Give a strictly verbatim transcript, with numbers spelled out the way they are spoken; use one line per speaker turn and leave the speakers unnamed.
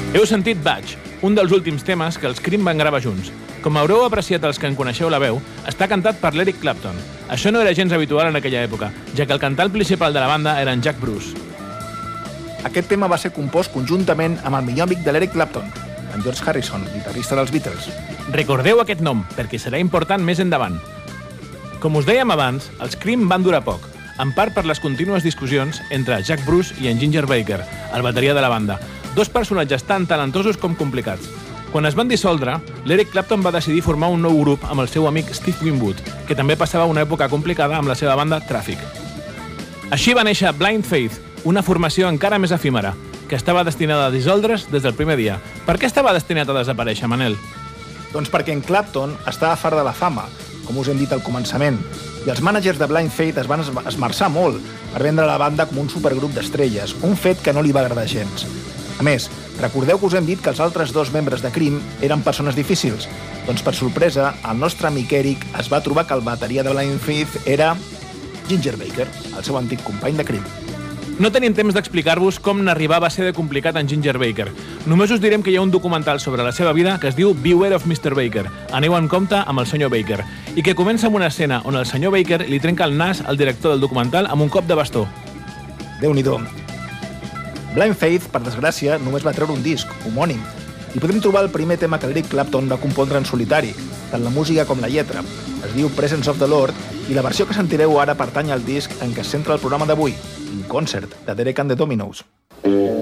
Heu sentit Batch, un dels últims temes que els Cream van gravar junts. Com haureu apreciat els que en coneixeu la veu, està cantat per l'Eric Clapton. Això no era gens habitual en aquella època, ja que el cantant principal de la banda era en Jack Bruce.
Aquest tema va ser compost conjuntament amb el millor amic de l'Eric Clapton, en George Harrison, guitarrista dels Beatles.
Recordeu aquest nom, perquè serà important més endavant. Com us dèiem abans, els Cream van durar poc, en part per les contínues discussions entre Jack Bruce i en Ginger Baker, el bateria de la banda, dos personatges tan talentosos com complicats. Quan es van dissoldre, l'Eric Clapton va decidir formar un nou grup amb el seu amic Steve Winwood, que també passava una època complicada amb la seva banda Traffic. Així va néixer Blind Faith, una formació encara més efímera, que estava destinada a dissoldre's des del primer dia. Per què estava destinat a desaparèixer, Manel?
Doncs perquè en Clapton estava fart de la fama, com us hem dit al començament, i els mànagers de Blind Faith es van esmerçar molt per vendre la banda com un supergrup d'estrelles, un fet que no li va agradar gens. A més, recordeu que us hem dit que els altres dos membres de Cream eren persones difícils? Doncs per sorpresa, el nostre amic Eric es va trobar que el bateria de Blind Faith era Ginger Baker, el seu antic company de Cream.
No tenim temps d'explicar-vos com n'arribava a ser de complicat en Ginger Baker. Només us direm que hi ha un documental sobre la seva vida que es diu Beware of mister Baker, aneu en compte amb el senyor Baker, i que comença amb una escena on el senyor Baker li trenca el nas al director del documental amb un cop de bastó.
Déu-n'hi-do. Blind Faith, per desgràcia, només va treure un disc, homònim, i podem trobar el primer tema que l'Eric Clapton va compondre en solitari, tant la música com la lletra. Es diu Presence of the Lord, i la versió que sentireu ara pertany al disc en què es centra el programa d'avui, In Concert, de Derek and the Dominos.